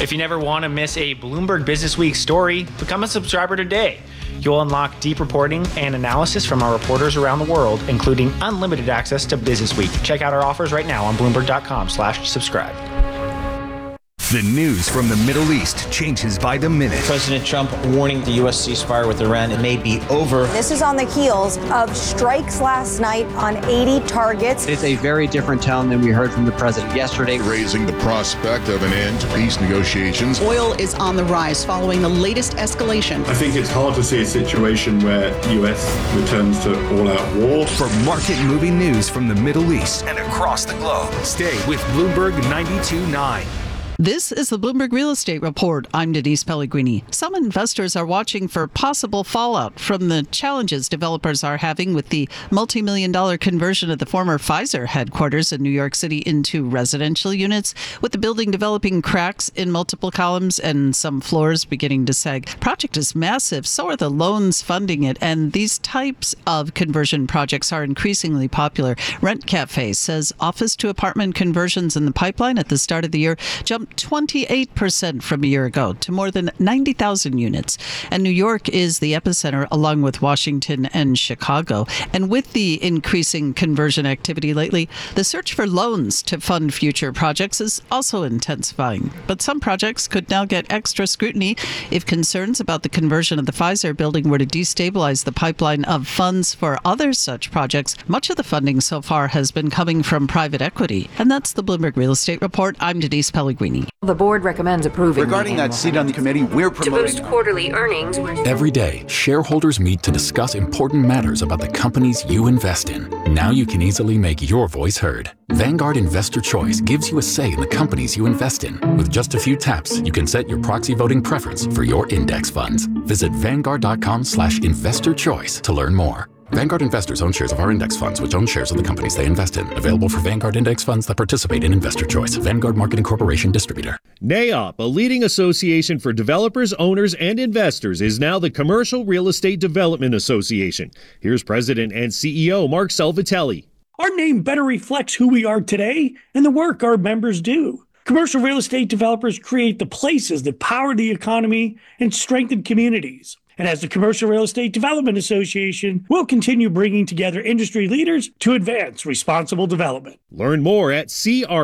If you never want to miss a Bloomberg Business Week story, become a subscriber today. You'll unlock deep reporting and analysis from our reporters around the world, including unlimited access to Business Week. Check out our offers right now on Bloomberg.com/subscribe. The news from the Middle East changes by the minute. President Trump warning the U.S. ceasefire with Iran, it may be over. This is on the heels of strikes last night on 80 targets. It's a very different tone than we heard from the president yesterday. Raising the prospect of an end to peace negotiations. Oil is on the rise following the latest escalation. I think it's hard to see a situation where the U.S. returns to all-out war. For market-moving news from the Middle East and across the globe, stay with Bloomberg 92.9. This is the Bloomberg Real Estate Report. I'm Denise Pellegrini. Some investors are watching for possible fallout from the challenges developers are having with the multi-million-dollar conversion of the former Pfizer headquarters in New York City into residential units, with the building developing cracks in multiple columns and some floors beginning to sag. The project is massive, so are the loans funding it, and these types of conversion projects are increasingly popular. Rent Cafe says office-to-apartment conversions in the pipeline at the start of the year jumped 28% from a year ago to more than 90,000 units. And New York is the epicenter, along with Washington and Chicago. And with the increasing conversion activity lately, the search for loans to fund future projects is also intensifying. But some projects could now get extra scrutiny if concerns about the conversion of the Pfizer building were to destabilize the pipeline of funds for other such projects. Much of the funding so far has been coming from private equity. And that's the Bloomberg Real Estate Report. I'm Denise Pellegrini. The board recommends approving. Regarding that seat on the committee, we're promoting to boost quarterly earnings. Every day, shareholders meet to discuss important matters about the companies you invest in. Now you can easily make your voice heard. Vanguard Investor Choice gives you a say in the companies you invest in. With just a few taps, you can set your proxy voting preference for your index funds. Visit Vanguard.com/investor choice to learn more. Vanguard investors own shares of our index funds, which own shares of the companies they invest in. Available for Vanguard index funds that participate in Investor Choice. Vanguard Marketing Corporation distributor. NAIOP, a leading association for developers, owners, and investors, is now the Commercial Real Estate Development Association. Here's President and CEO Mark Salvatelli. Our name better reflects who we are today and the work our members do. Commercial real estate developers create the places that power the economy and strengthen communities. And as the Commercial Real Estate Development Association, we'll continue bringing together industry leaders to advance responsible development. Learn more at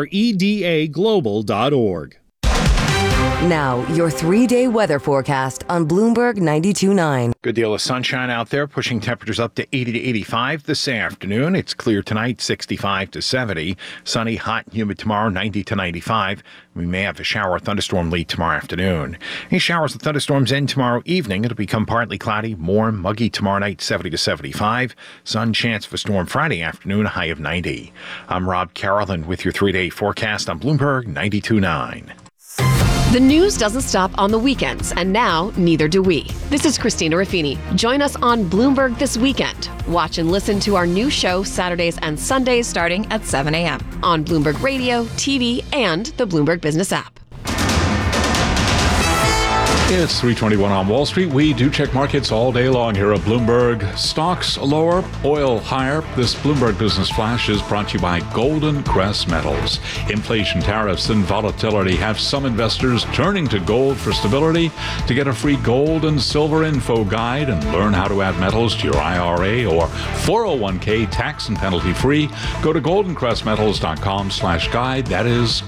credaglobal.org. Now, your 3-day weather forecast on Bloomberg 92.9. Good deal of sunshine out there, pushing temperatures up to 80 to 85 this afternoon. It's clear tonight, 65 to 70. Sunny, hot, and humid tomorrow, 90 to 95. We may have a shower or thunderstorm late tomorrow afternoon. Any showers and thunderstorms end tomorrow evening. It'll become partly cloudy, warm, muggy tomorrow night, 70 to 75. Sun chance of a storm Friday afternoon, high of 90. I'm Rob Carroll with your 3-day forecast on Bloomberg 92.9. The news doesn't stop on the weekends, and now neither do we. This is Christina Raffini. Join us on Bloomberg this weekend. Watch and listen to our new show Saturdays and Sundays starting at 7 a.m. on Bloomberg Radio, TV, and the Bloomberg Business app. It's 3:21 on Wall Street. We do check markets all day long here at Bloomberg. Stocks lower, oil higher. This Bloomberg Business Flash is brought to you by Golden Crest Metals. Inflation, tariffs, and volatility have some investors turning to gold for stability. To get a free gold and silver info guide and learn how to add metals to your IRA or 401k tax and penalty free, go to goldencrestmetals.com/guide. That is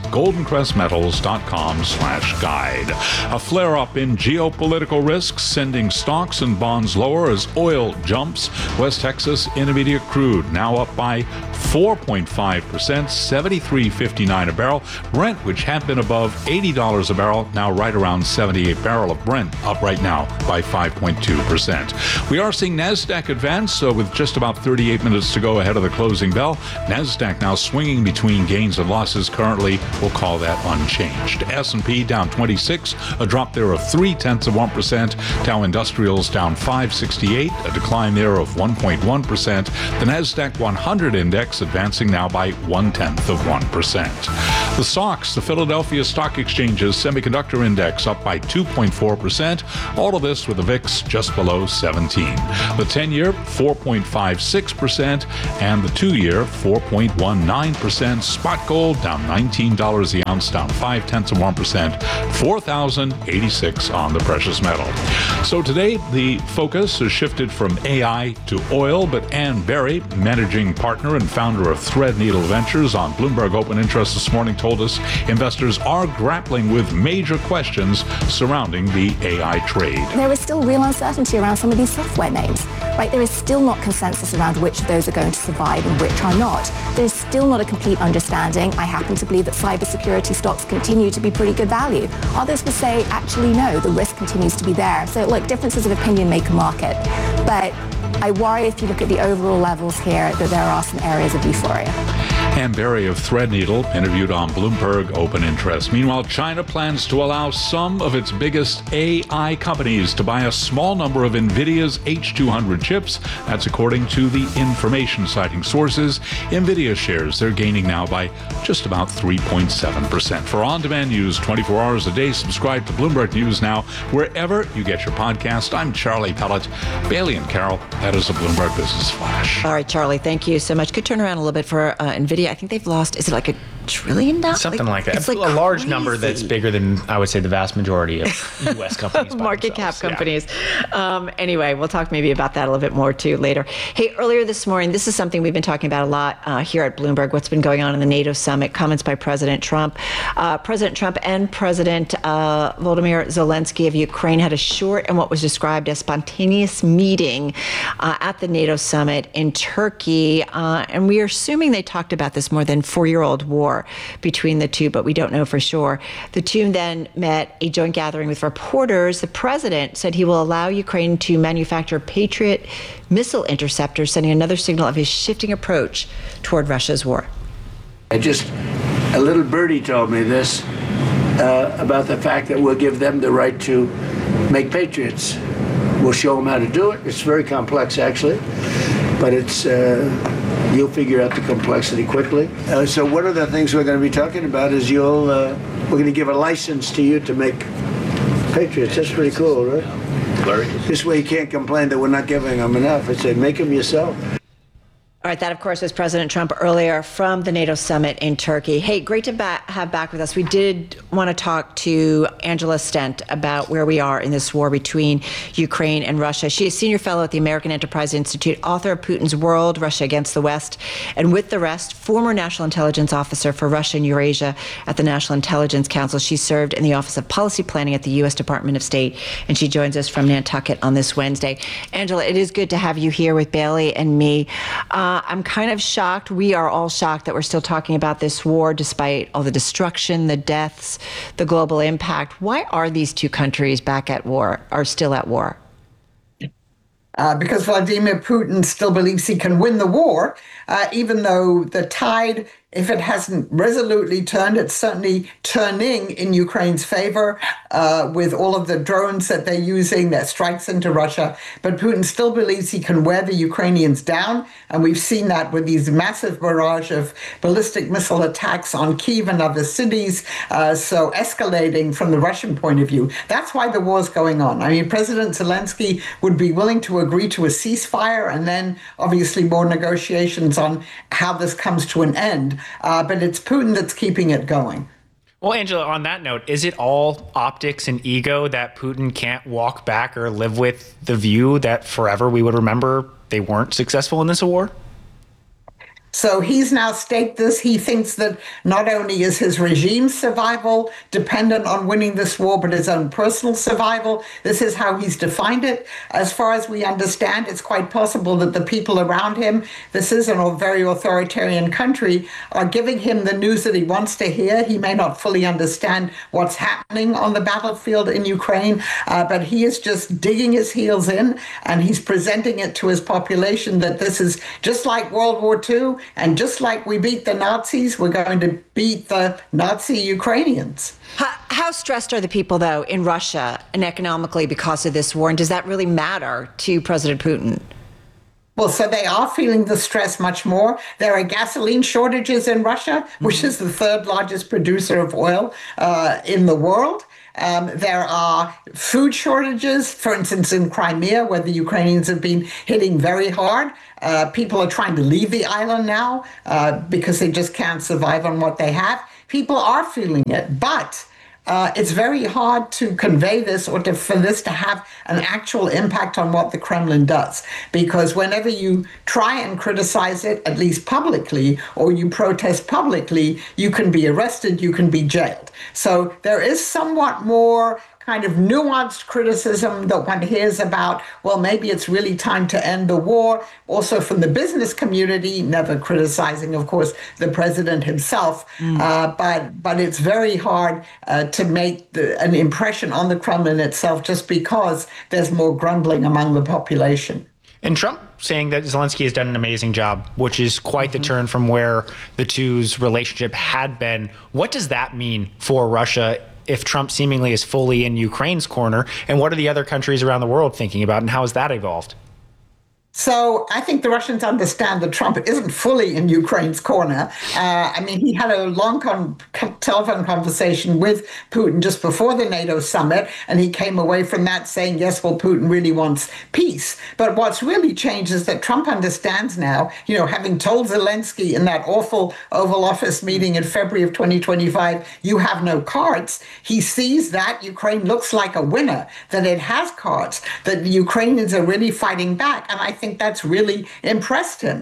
goldencrestmetals.com/guide. A flare-up in geopolitical risks, sending stocks and bonds lower as oil jumps. West Texas Intermediate crude now up by 4.5%, $73.59 a barrel. Brent, which had been above $80 a barrel, now right around 78 barrel of Brent, up right now by 5.2%. We are seeing NASDAQ advance, with just about 38 minutes to go ahead of the closing bell. NASDAQ now swinging between gains and losses. Currently, we'll call that unchanged. S&P down 26, a drop there of 0.3%. Dow Industrials down 568, a decline there of 1.1%. The NASDAQ 100 index advancing now by 0.1%. The SOX, the Philadelphia Stock Exchange's semiconductor index, up by 2.4%. All of this with the VIX just below 17. The 10-year, 4.56%, and the 2-year, 4.19%. Spot gold down $19 the ounce, down 0.5%, $4,086 on the precious metal. So today, the focus has shifted from AI to oil, but Ann Berry, managing partner and founder of Threadneedle Ventures on Bloomberg Open Interest this morning, told us investors are grappling with major questions surrounding the AI trade. There is still real uncertainty around some of these software names, right? There is still not consensus around which of those are going to survive and which are not. There's still not a complete understanding. I happen to believe that cybersecurity stocks continue to be pretty good value. Others will say, actually, no, the risk continues to be there. So, look, differences of opinion make a market. But I worry if you look at the overall levels here that there are some areas of euphoria. Ann Berry of Threadneedle, interviewed on Bloomberg Open Interest. Meanwhile, China plans to allow some of its biggest AI companies to buy a small number of NVIDIA's H200 chips. That's according to the information citing sources. NVIDIA shares they're gaining now by just about 3.7%. For on-demand news 24 hours a day, subscribe to Bloomberg News Now wherever you get your podcast. I'm Charlie Pellet. Bailey and Carol, that is a Bloomberg Business Flash. All right, Charlie, thank you so much. Could turn around a little bit for NVIDIA. I think they've lost, is it like $1 trillion? Something like that. It's like a large number that's bigger than, I would say, the vast majority of U.S. companies. Market cap companies. Yeah. Anyway, we'll talk maybe about that a little bit more, too, later. Hey, earlier this morning, this is something we've been talking about a lot here at Bloomberg, what's been going on in the NATO summit, comments by President Trump. President Trump and President Volodymyr Zelensky of Ukraine had a short and what was described as spontaneous meeting at the NATO summit in Turkey. And we are assuming they talked about this more than 4-year-old war between the two, but we don't know for sure. The two then met a joint gathering with reporters. The president said he will allow Ukraine to manufacture Patriot missile interceptors, sending another signal of his shifting approach toward Russia's war. A little birdie told me this about the fact that we'll give them the right to make Patriots. We'll show them how to do it. It's very complex, actually, but it's you'll figure out the complexity quickly. So one of the things we're going to be talking about is we're going to give a license to you to make Patriots. That's pretty cool, right? Larry? This way you can't complain that we're not giving them enough. I say, make them yourself. All right, that, of course, was President Trump earlier from the NATO summit in Turkey. Hey, great to have back with us. We did want to talk to Angela Stent about where we are in this war between Ukraine and Russia. She is senior fellow at the American Enterprise Institute, author of Putin's World, Russia Against the West, and with the rest, former national intelligence officer for Russia and Eurasia at the National Intelligence Council. She served in the Office of Policy Planning at the U.S. Department of State, and she joins us from Nantucket on this Wednesday. Angela, it is good to have you here with Bailey and me. I'm kind of shocked. We are all shocked that we're still talking about this war despite all the destruction, the deaths, the global impact. Why are these two countries back at war, or still at war? Because Vladimir Putin still believes he can win the war, even though the tide, if it hasn't resolutely turned, it's certainly turning in Ukraine's favor with all of the drones that they're using, their strikes into Russia. But Putin still believes he can wear the Ukrainians down. And we've seen that with these massive barrage of ballistic missile attacks on Kyiv and other cities. So escalating from the Russian point of view. That's why the war's going on. I mean, President Zelensky would be willing to agree to a ceasefire and then obviously more negotiations on how this comes to an end. But it's Putin that's keeping it going. Well, Angela, on that note, is it all optics and ego that Putin can't walk back or live with the view that forever we would remember they weren't successful in this war? So he's now staked this. He thinks that not only is his regime's survival dependent on winning this war, but his own personal survival. This is how he's defined it. As far as we understand, it's quite possible that the people around him, this is a very authoritarian country, are giving him the news that he wants to hear. He may not fully understand what's happening on the battlefield in Ukraine, but he is just digging his heels in, and he's presenting it to his population that this is just like World War II. And just like we beat the Nazis, we're going to beat the Nazi Ukrainians. How stressed are the people, though, in Russia and economically because of this war? And does that really matter to President Putin? Well, so they are feeling the stress much more. There are gasoline shortages in Russia, which is the third largest producer of oil in the world. There are food shortages, for instance, in Crimea, where the Ukrainians have been hitting very hard. People are trying to leave the island now because they just can't survive on what they have. People are feeling it, but it's very hard to convey this or for this to have an actual impact on what the Kremlin does. Because whenever you try and criticize it, at least publicly, or you protest publicly, you can be arrested, you can be jailed. So there is somewhat more kind of nuanced criticism that one hears about, well, maybe it's really time to end the war. Also from the business community, never criticizing, of course, the president himself. But it's very hard to make an impression on the Kremlin itself just because there's more grumbling among the population. And Trump saying that Zelensky has done an amazing job, which is quite the turn from where the two's relationship had been. What does that mean for Russia if Trump seemingly is fully in Ukraine's corner? And what are the other countries around the world thinking about, and how has that evolved? So I think the Russians understand that Trump isn't fully in Ukraine's corner. I mean, he had a long telephone conversation with Putin just before the NATO summit, and he came away from that saying, yes, well, Putin really wants peace. But what's really changed is that Trump understands now, having told Zelensky in that awful Oval Office meeting in February of 2025, you have no cards. He sees that Ukraine looks like a winner, that it has cards, that the Ukrainians are really fighting back. And I think that's really impressed him.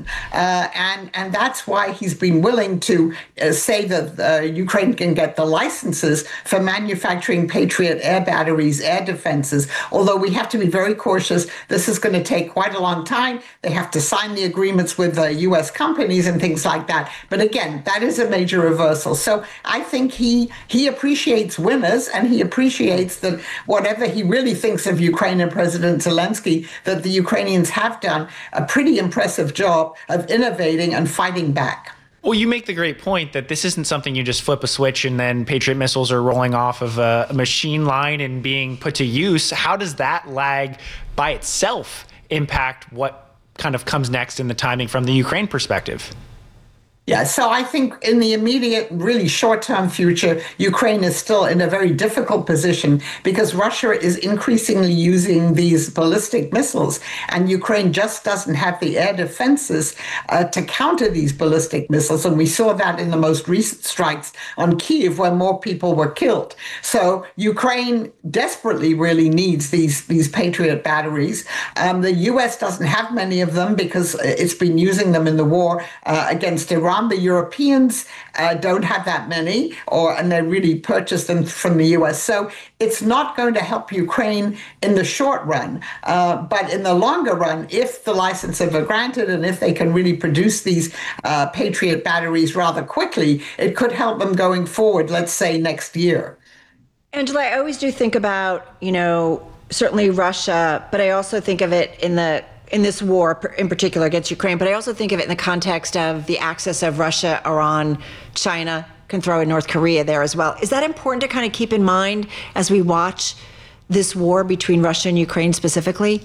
And that's why he's been willing to say that Ukraine can get the licenses for manufacturing Patriot air batteries, air defenses. Although we have to be very cautious, this is going to take quite a long time. They have to sign the agreements with U.S. companies and things like that. But again, that is a major reversal. So I think he appreciates winners, and he appreciates that whatever he really thinks of Ukraine and President Zelensky, that the Ukrainians have done a pretty impressive job of innovating and fighting back. Well, you make the great point that this isn't something you just flip a switch and then Patriot missiles are rolling off of a machine line and being put to use. How does that lag by itself impact what kind of comes next in the timing from the Ukraine perspective? Yeah, so I think in the immediate, really short-term future, Ukraine is still in a very difficult position because Russia is increasingly using these ballistic missiles, and Ukraine just doesn't have the air defenses to counter these ballistic missiles. And we saw that in the most recent strikes on Kyiv, where more people were killed. So Ukraine desperately really needs these Patriot batteries. The U.S. doesn't have many of them because it's been using them in the war against Iran. The Europeans don't have that many, and they really purchase them from the U.S. So it's not going to help Ukraine in the short run. But in the longer run, if the licenses are granted and if they can really produce these Patriot batteries rather quickly, it could help them going forward, let's say next year. Angela, I always do think about, certainly Russia, but I also think of it in this war in particular against Ukraine, but I also think of it in the context of the axis of Russia, Iran, China, can throw in North Korea there as well. Is that important to kind of keep in mind as we watch this war between Russia and Ukraine specifically?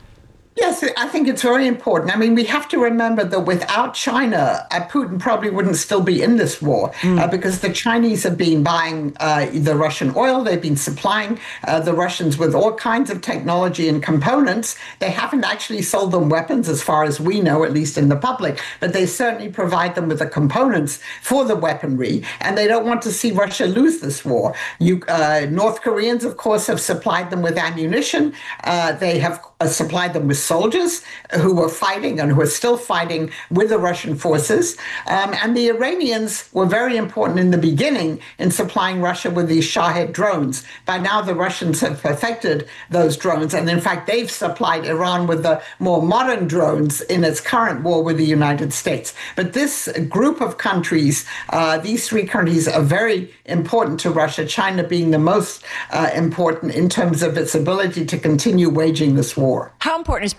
Yes, I think it's very important. I mean, we have to remember that without China, Putin probably wouldn't still be in this war because the Chinese have been buying the Russian oil. They've been supplying the Russians with all kinds of technology and components. They haven't actually sold them weapons, as far as we know, at least in the public, but they certainly provide them with the components for the weaponry, and they don't want to see Russia lose this war. North Koreans, of course, have supplied them with ammunition. They have supplied them with soldiers who were fighting and who are still fighting with the Russian forces. And the Iranians were very important in the beginning in supplying Russia with these Shahed drones. By now, the Russians have perfected those drones. And in fact, they've supplied Iran with the more modern drones in its current war with the United States. But this group of countries, these three countries are very important to Russia, China being the most important in terms of its ability to continue waging this war. How important is President Trump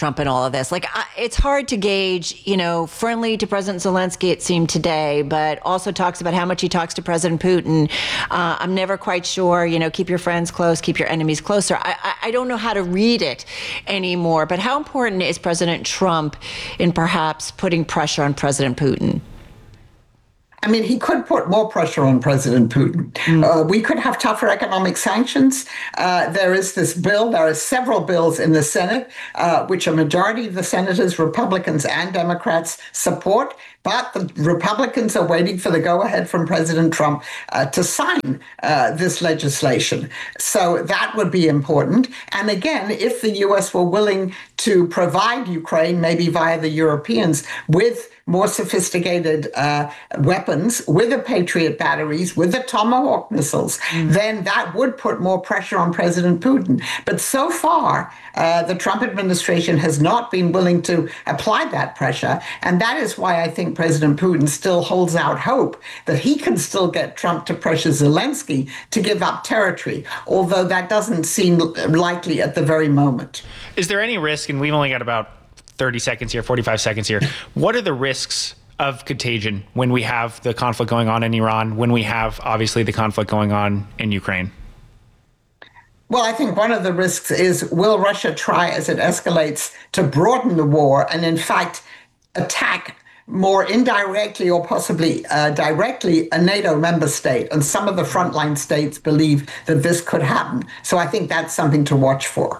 Trump in all of this? Like, it's hard to gauge, friendly to President Zelensky, it seemed today, but also talks about how much he talks to President Putin. I'm never quite sure, keep your friends close, keep your enemies closer. I don't know how to read it anymore, but how important is President Trump in perhaps putting pressure on President Putin? I mean, he could put more pressure on President Putin. We could have tougher economic sanctions. There is this bill. There are several bills in the Senate, which a majority of the senators, Republicans and Democrats, support. But the Republicans are waiting for the go-ahead from President Trump to sign this legislation. So that would be important. And again, if the U.S. were willing to provide Ukraine, maybe via the Europeans, with more sophisticated weapons, with the Patriot batteries, with the Tomahawk missiles, then that would put more pressure on President Putin. But so far, the Trump administration has not been willing to apply that pressure. And that is why I think President Putin still holds out hope that he can still get Trump to pressure Zelensky to give up territory, although that doesn't seem likely at the very moment. Is there any risk, and we've only got about 30 seconds here, 45 seconds here, what are the risks of contagion when we have the conflict going on in Iran, when we have obviously the conflict going on in Ukraine? Well, I think one of the risks is, will Russia try, as it escalates, to broaden the war and in fact attack more indirectly or possibly directly a NATO member state? And some of the frontline states believe that this could happen. So I think that's something to watch for.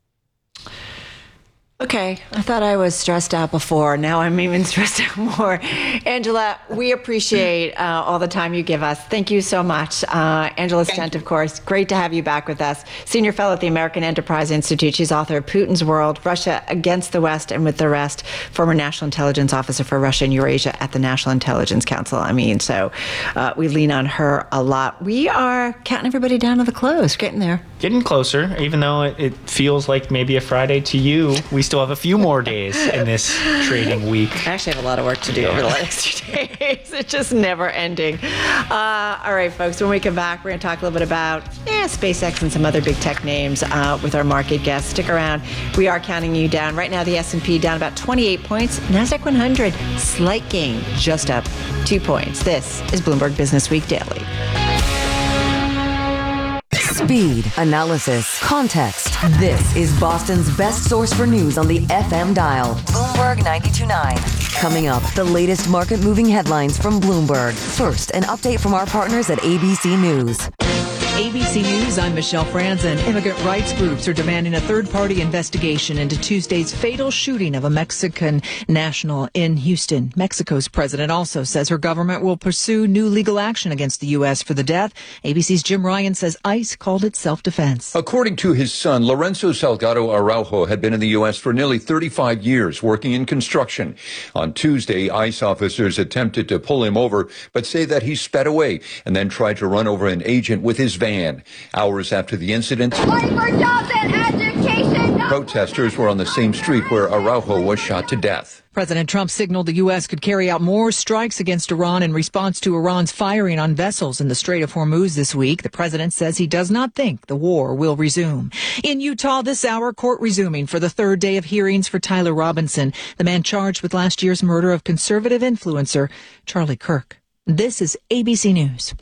Okay, I thought I was stressed out before. Now I'm even stressed out more. Angela, we appreciate all the time you give us. Thank you so much. Angela Stent, of course, great to have you back with us. Senior fellow at the American Enterprise Institute. She's author of Putin's World, Russia Against the West and with the Rest, former National Intelligence Officer for Russia and Eurasia at the National Intelligence Council. So we lean on her a lot. We are counting everybody down to the close, getting there. Getting closer, even though it feels like maybe a Friday to you. We still have a few more days in this trading week. I actually have a lot of work to do over the next 2 days. It's just never ending. All right, folks, when we come back, we're going to talk a little bit about SpaceX and some other big tech names with our market guests. Stick around. We are counting you down. Right now, the S&P down about 28 points. NASDAQ 100, slight gain, just up 2 points. This is Bloomberg Business Week Daily. Speed, analysis, context. This is Boston's best source for news on the FM dial. Bloomberg 92.9. Coming up, the latest market-moving headlines from Bloomberg. First, an update from our partners at ABC News. ABC News, I'm Michelle Franzen. Immigrant rights groups are demanding a third-party investigation into Tuesday's fatal shooting of a Mexican national in Houston. Mexico's president also says her government will pursue new legal action against the U.S. for the death. ABC's Jim Ryan says ICE called it self-defense. According to his son, Lorenzo Salgado Araujo had been in the U.S. for nearly 35 years, working in construction. On Tuesday, ICE officers attempted to pull him over, but say that he sped away and then tried to run over an agent with his van. Hours after the incident, protesters were on the same street where Araujo was shot to death. President Trump signaled the U.S. could carry out more strikes against Iran in response to Iran's firing on vessels in the Strait of Hormuz this week. The president says he does not think the war will resume. In Utah this hour, court resuming for the third day of hearings for Tyler Robinson, the man charged with last year's murder of conservative influencer Charlie Kirk. This is ABC News.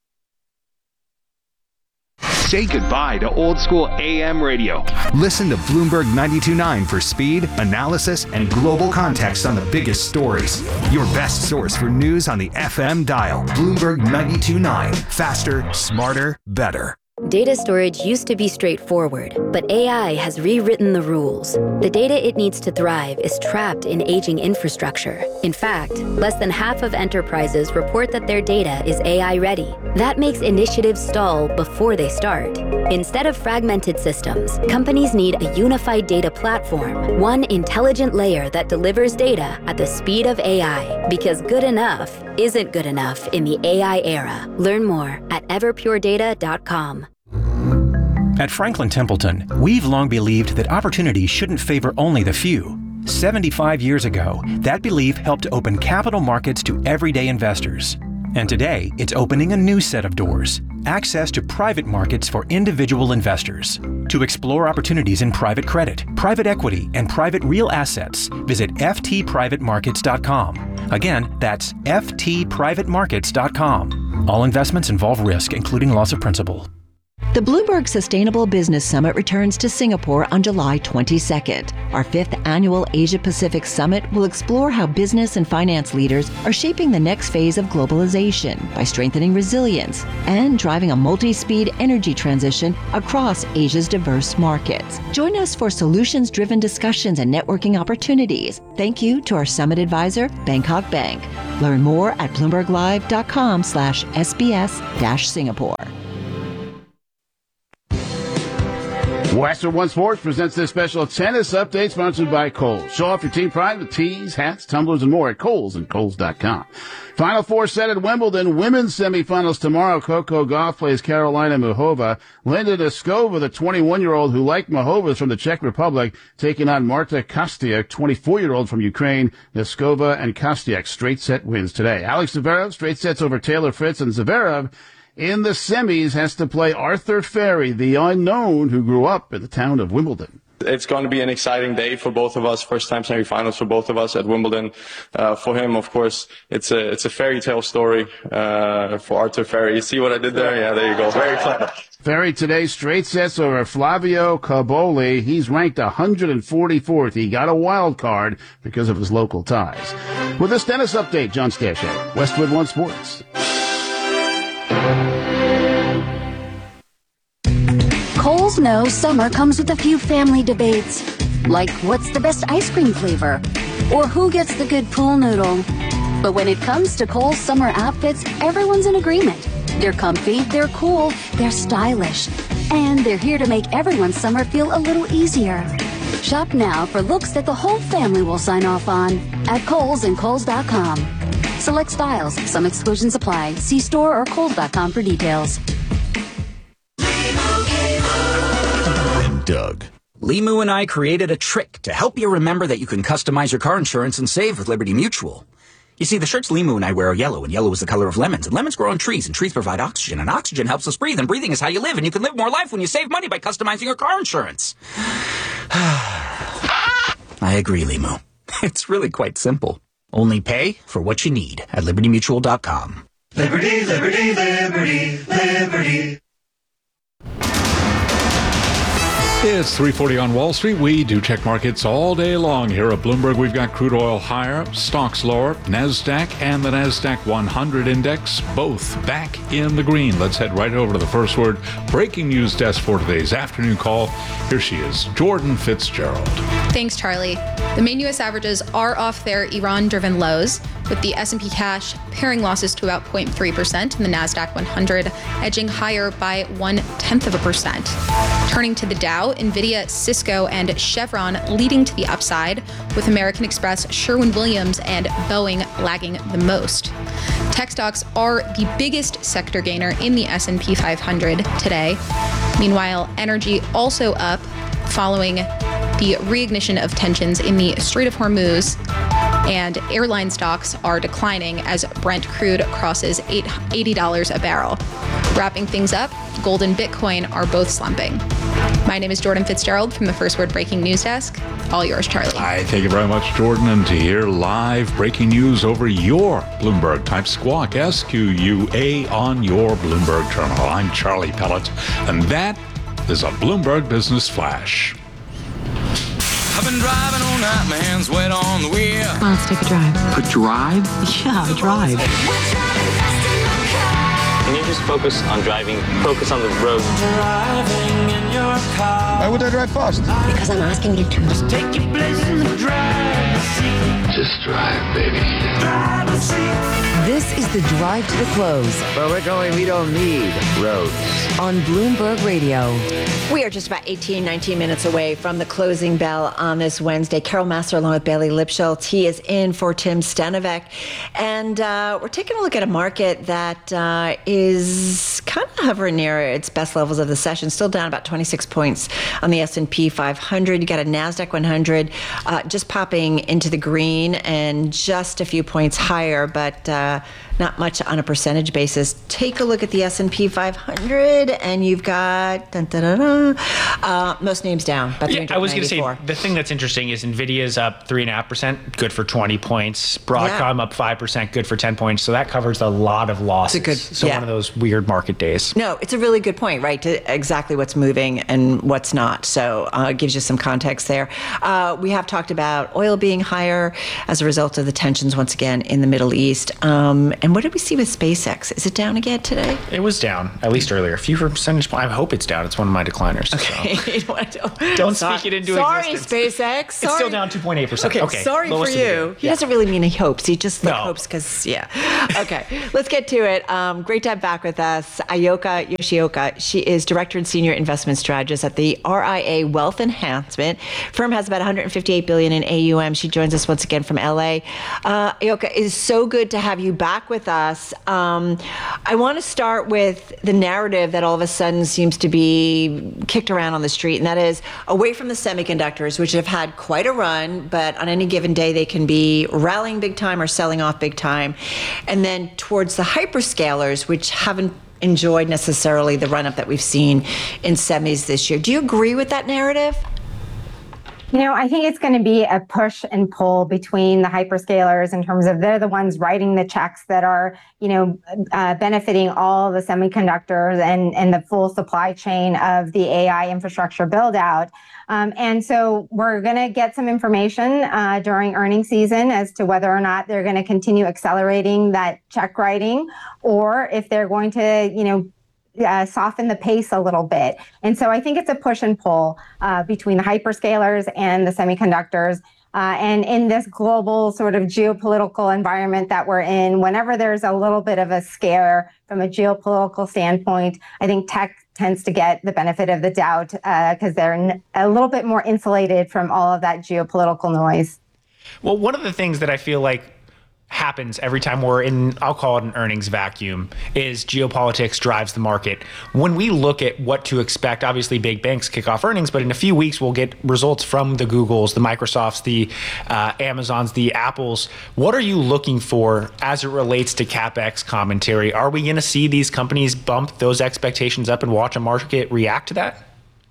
Say goodbye to old school AM radio. Listen to Bloomberg 92.9 for speed, analysis, and global context on the biggest stories. Your best source for news on the FM dial. Bloomberg 92.9. Faster, smarter, better. Data storage used to be straightforward, but AI has rewritten the rules. The data it needs to thrive is trapped in aging infrastructure. In fact, less than half of enterprises report that their data is AI ready. That makes initiatives stall before they start. Instead of fragmented systems, companies need a unified data platform, one intelligent layer that delivers data at the speed of AI. Because good enough isn't good enough in the AI era. Learn more at everpuredata.com. At Franklin Templeton, we've long believed that opportunity shouldn't favor only the few. 75 years ago, that belief helped open capital markets to everyday investors. And today, it's opening a new set of doors, access to private markets for individual investors. To explore opportunities in private credit, private equity, and private real assets, visit ftprivatemarkets.com. Again, that's ftprivatemarkets.com. All investments involve risk, including loss of principal. The Bloomberg Sustainable Business Summit returns to Singapore on July 22nd. Our 5th annual Asia-Pacific Summit will explore how business and finance leaders are shaping the next phase of globalization by strengthening resilience and driving a multi-speed energy transition across Asia's diverse markets. Join us for solutions-driven discussions and networking opportunities. Thank you to our summit advisor, Bangkok Bank. Learn more at bloomberglive.com/SBS-Singapore. Westwood One Sports presents this special tennis update sponsored by Kohl's. Show off your team pride with tees, hats, tumblers, and more at Kohl's and Kohl's.com. Final four set at Wimbledon. Women's semifinals tomorrow. Coco Gauff plays Karolina Muchova. Linda Noskova, the 21-year-old who, like Muchova, is from the Czech Republic, taking on Marta Kostyuk, 24-year-old from Ukraine. Noskova and Kostyuk straight set wins today. Alex Zverev, straight sets over Taylor Fritz, and Zverev in the semis has to play Arthur Ferry, the unknown who grew up in the town of Wimbledon. It's going to be an exciting day for both of us. First time semifinals for both of us at Wimbledon. For him, of course, it's a fairy tale story for Arthur Ferry. You see what I did there? Yeah, there you go. Very clever. Ferry today straight sets over Flavio Caboli. He's ranked 144th. He got a wild card because of his local ties. With this tennis update, John Stachet, Westwood One Sports. Kohl's knows summer comes with a few family debates, like what's the best ice cream flavor, or who gets the good pool noodle. But when it comes to Kohl's summer outfits, everyone's in agreement. They're comfy, they're cool, they're stylish, and they're here to make everyone's summer feel a little easier. Shop now for looks that the whole family will sign off on at Kohl's and Kohl's.com. Select styles, some exclusions apply. See store or Kohl's.com for details. Doug. Limu and I created a trick to help you remember that you can customize your car insurance and save with Liberty Mutual. You see, the shirts Limu and I wear are yellow, and yellow is the color of lemons, and lemons grow on trees, and trees provide oxygen, and oxygen helps us breathe, and breathing is how you live, and you can live more life when you save money by customizing your car insurance. I agree, Limu. It's really quite simple. Only pay for what you need at LibertyMutual.com. Liberty, liberty, liberty, liberty. It's 3:40 on Wall Street. We do check markets all day long here at Bloomberg. We've got crude oil higher, stocks lower, NASDAQ and the NASDAQ 100 index both back in the green. Let's head right over to the First Word breaking news desk for today's afternoon call. Here she is, Jordan Fitzgerald. Thanks, Charlie. The main U.S. averages are off their Iran-driven lows, with the S&P cash paring losses to about 0.3% and the NASDAQ 100 edging higher by 0.1%. Turning to the Dow, NVIDIA, Cisco, and Chevron leading to the upside, with American Express, Sherwin-Williams, and Boeing lagging the most. Tech stocks are the biggest sector gainer in the S&P 500 today. Meanwhile, energy also up following the reignition of tensions in the Strait of Hormuz, and airline stocks are declining as Brent crude crosses $80 a barrel. Wrapping things up, gold and Bitcoin are both slumping. My name is Jordan Fitzgerald from the First Word Breaking News Desk. All yours, Charlie. Hi, thank you very much, Jordan. And to hear live breaking news over your Bloomberg, type Squawk, SQUA, on your Bloomberg terminal. I'm Charlie Pellet, and that is a Bloomberg Business Flash. I've been driving all night, my hands wet on the wheel. Well, let's take a drive. A drive? Yeah, a drive. Can you just focus on driving? Focus on the road. Driving in your car. Why would I drive fast? Because I'm asking you to. Just take your place in the driver's seat. Just drive, baby. Driver's seat. This is the drive to the close. But we're going, we don't need roads. On Bloomberg Radio. We are just about 19 minutes away from the closing bell on this Wednesday. Carol Massar along with Bailey Lipschultz. He is in for Tim Stenovec. And we're taking a look at a market that is kind of hovering near its best levels of the session. Still down about 26 points on the S&P 500. You got a NASDAQ 100 just popping into the green and just a few points higher. But not much on a percentage basis. Take a look at the S&P 500, and you've got most names down. About I was going to say, the thing that's interesting is NVIDIA's up 3.5%, good for 20 points. Broadcom up 5%, good for 10 points. So that covers a lot of losses. One of those weird market days. No, it's a really good point, right? To exactly what's moving and what's not. So it gives you some context there. We have talked about oil being higher as a result of the tensions once again in the Middle East. And what did we see with SpaceX? Is it down again today? It was down, at least earlier. A few percentage points. I hope it's down. It's one of my decliners. Okay. So. Don't speak it into existence. Sorry, SpaceX. It's still down 2.8%. Okay, sorry for you. He doesn't really mean he hopes. He just hopes because, Okay, let's get to it. Great to have back with us Ayoka Yoshioka. She is Director and Senior Investment Strategist at the RIA Wealth Enhancement. Firm has about $158 billion in AUM. She joins us once again from LA. Ayoka, it is so good to have you back with us. I want to start with the narrative that all of a sudden seems to be kicked around on the street, and that is away from the semiconductors, which have had quite a run, but on any given day they can be rallying big time or selling off big time, and then towards the hyperscalers, which haven't enjoyed necessarily the run-up that we've seen in semis this year. Do you agree with that narrative? I think it's going to be a push and pull between the hyperscalers in terms of they're the ones writing the checks that are, benefiting all the semiconductors and the full supply chain of the AI infrastructure build out. And so we're going to get some information during earnings season as to whether or not they're going to continue accelerating that check writing, or if they're going to, soften the pace a little bit. And so I think it's a push and pull between the hyperscalers and the semiconductors. And in this global sort of geopolitical environment that we're in, whenever there's a little bit of a scare from a geopolitical standpoint, I think tech tends to get the benefit of the doubt because they're a little bit more insulated from all of that geopolitical noise. Well, one of the things that I feel like happens every time we're in, I'll call it an earnings vacuum, is geopolitics drives the market. When we look at what to expect, obviously big banks kick off earnings, but in a few weeks we'll get results from the Googles, the Microsofts, the Amazons, the Apples. What are you looking for as it relates to CapEx commentary? Are we going to see these companies bump those expectations up and watch a market react to that?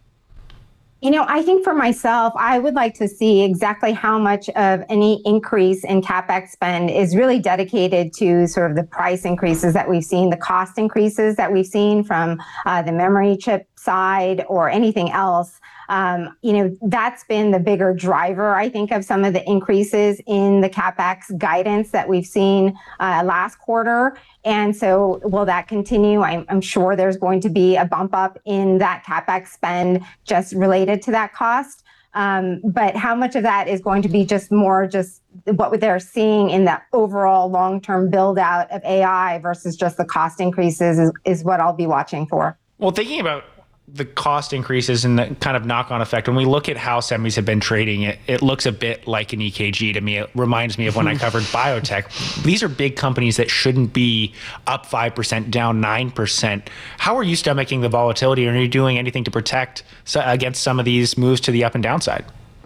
I think for myself, I would like to see exactly how much of any increase in CapEx spend is really dedicated to sort of the price increases that we've seen, the cost increases that we've seen from the memory chip side or anything else. That's been the bigger driver, I think, of some of the increases in the CapEx guidance that we've seen last quarter. And so will that continue? I'm sure there's going to be a bump up in that CapEx spend just related to that cost. But how much of that is going to be just what they're seeing in the overall long-term build out of AI versus just the cost increases is what I'll be watching for. Well, thinking about the cost increases and the kind of knock-on effect, when we look at how semis have been trading, it looks a bit like an EKG to me. It reminds me of when I covered biotech. These are big companies that shouldn't be up 5%, down 9%. How are you stomaching the volatility? Are you doing anything to protect against some of these moves to the up and down side?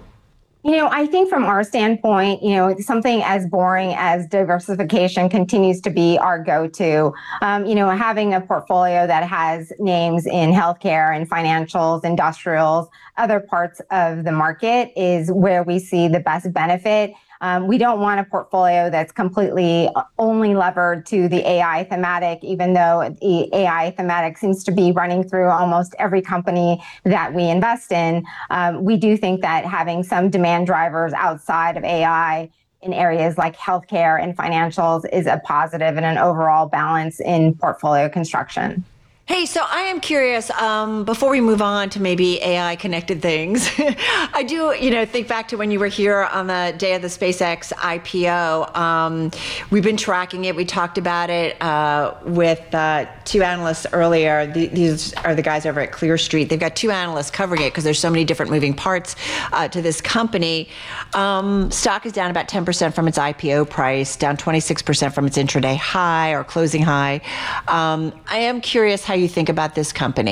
I think from our standpoint, something as boring as diversification continues to be our go-to. Having a portfolio that has names in healthcare and financials, industrials, other parts of the market is where we see the best benefit. We don't want a portfolio that's completely only levered to the AI thematic, even though the AI thematic seems to be running through almost every company that we invest in. We do think that having some demand drivers outside of AI in areas like healthcare and financials is a positive and an overall balance in portfolio construction. Hey, so I am curious, before we move on to maybe AI connected things, I do, think back to when you were here on the day of the SpaceX IPO. We've been tracking it. We talked about it with two analysts earlier. These are the guys over at Clear Street. They've got two analysts covering it because there's so many different moving parts to this company. Stock is down about 10% from its IPO price, down 26% from its intraday high or closing high. I am curious how you think about this company.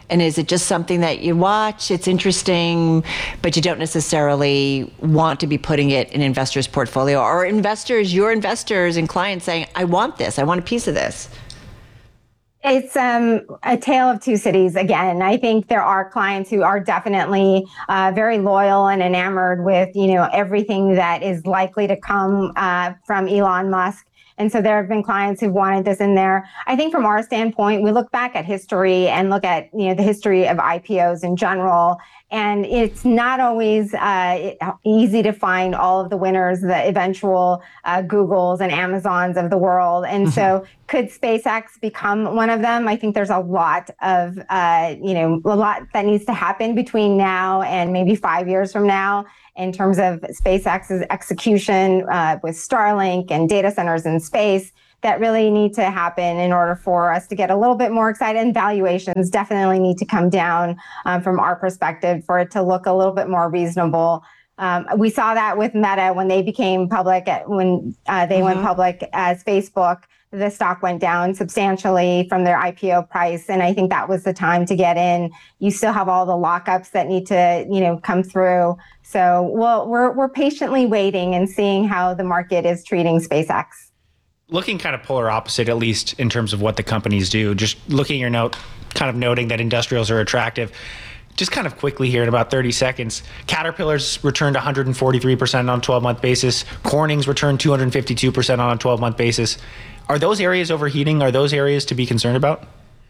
And is it just something that you watch, it's interesting, but you don't necessarily want to be putting it in investors' portfolio? Or your investors and clients saying, I want this, I want a piece of this? It's a tale of two cities again. I think there are clients who are definitely very loyal and enamored with, everything that is likely to come from Elon Musk. And so there have been clients who've wanted this in there. I think from our standpoint, we look back at history and look at, the history of IPOs in general. And it's not always easy to find all of the winners, the eventual Googles and Amazons of the world. And so could SpaceX become one of them? I think there's a lot of, a lot that needs to happen between now and maybe 5 years from now in terms of SpaceX's execution with Starlink and data centers in space that really need to happen in order for us to get a little bit more excited. And valuations definitely need to come down from our perspective for it to look a little bit more reasonable. We saw that with Meta when they became public, when they went public as Facebook. The stock went down substantially from their IPO price. And I think that was the time to get in. You still have all the lockups that need to, come through. So we're patiently waiting and seeing how the market is treating SpaceX. Looking kind of polar opposite, at least in terms of what the companies do, just looking at your note, kind of noting that industrials are attractive. Just kind of quickly here in about 30 seconds, Caterpillar's returned 143% on a 12-month basis. Corning's returned 252% on a 12-month basis. Are those areas overheating? Are those areas to be concerned about?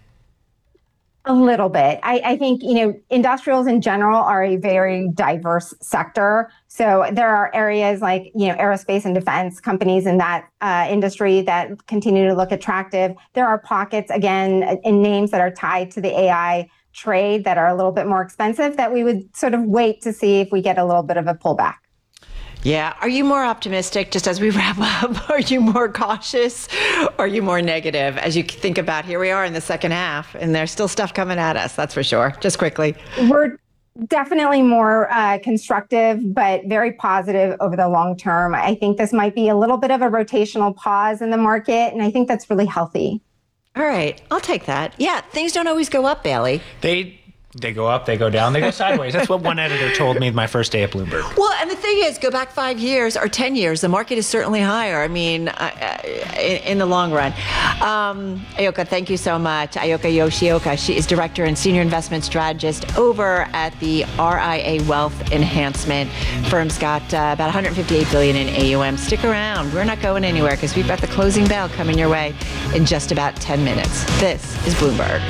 A little bit. I think, industrials in general are a very diverse sector. So there are areas like, aerospace and defense companies in that industry that continue to look attractive. There are pockets, again, in names that are tied to the AI trade that are a little bit more expensive that we would sort of wait to see if we get a little bit of a pullback. Yeah. Are you more optimistic, just as we wrap up? Are you more cautious? Or are you more negative as you think about here we are in the second half and there's still stuff coming at us, that's for sure. Just quickly. We're definitely more constructive, but very positive over the long term. I think this might be a little bit of a rotational pause in the market, and I think that's really healthy. All right. I'll take that. Yeah. Things don't always go up, Bailey. They go up, they go down, they go sideways. That's what one editor told me my first day at Bloomberg. Well, and the thing is, go back 5 years or 10 years, the market is certainly higher. I mean, in the long run. Ayoka, thank you so much. Ayoka Yoshioka, she is Director and Senior Investment Strategist over at the RIA Wealth Enhancement. Firm's got about $158 billion in AUM. Stick around. We're not going anywhere because we've got the closing bell coming your way in just about 10 minutes. This is Bloomberg.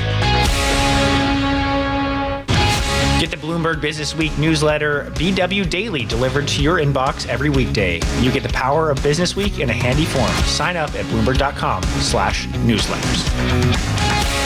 Get the Bloomberg Business Week newsletter, BW Daily, delivered to your inbox every weekday. You get the power of Business Week in a handy form. Sign up at Bloomberg.com/newsletters.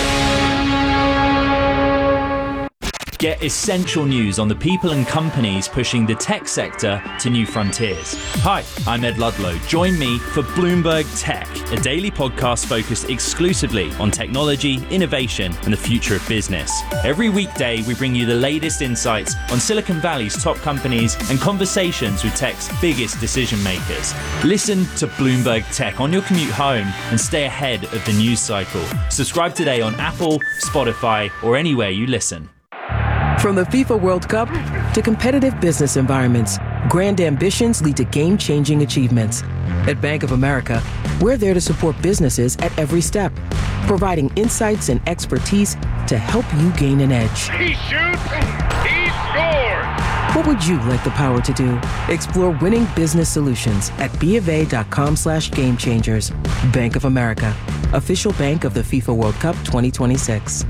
Get essential news on the people and companies pushing the tech sector to new frontiers. Hi, I'm Ed Ludlow. Join me for Bloomberg Tech, a daily podcast focused exclusively on technology, innovation, and the future of business. Every weekday, we bring you the latest insights on Silicon Valley's top companies and conversations with tech's biggest decision makers. Listen to Bloomberg Tech on your commute home and stay ahead of the news cycle. Subscribe today on Apple, Spotify, or anywhere you listen. From the FIFA World Cup to competitive business environments, grand ambitions lead to game-changing achievements. At Bank of America, we're there to support businesses at every step, providing insights and expertise to help you gain an edge. He shoots, he scores! What would you like the power to do? Explore winning business solutions at BofA.com/gamechangers. Bank of America, official bank of the FIFA World Cup 2026.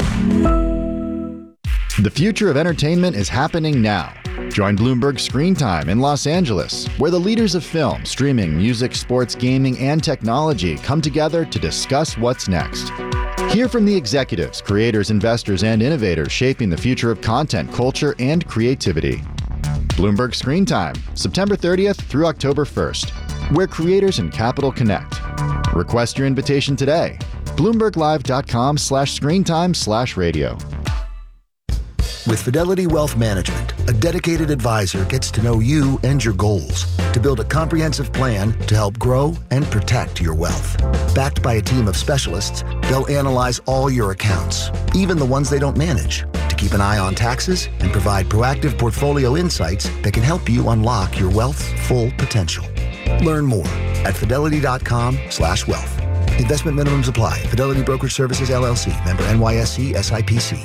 The future of entertainment is happening now. Join Bloomberg Screen Time in Los Angeles, where the leaders of film, streaming, music, sports, gaming, and technology come together to discuss what's next. Hear from the executives, creators, investors, and innovators shaping the future of content, culture, and creativity. Bloomberg Screen Time, September 30th through October 1st, where creators and capital connect. Request your invitation today. BloombergLive.com/screentime/radio. With Fidelity Wealth Management, a dedicated advisor gets to know you and your goals to build a comprehensive plan to help grow and protect your wealth. Backed by a team of specialists, they'll analyze all your accounts, even the ones they don't manage, to keep an eye on taxes and provide proactive portfolio insights that can help you unlock your wealth's full potential. Learn more at fidelity.com/wealth. Investment minimums apply. Fidelity Brokerage Services, LLC. Member NYSE SIPC.